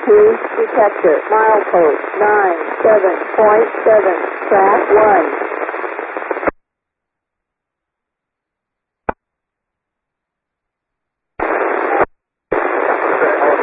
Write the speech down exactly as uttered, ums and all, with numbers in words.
two detector. Milepost nine seven point seven. Track one.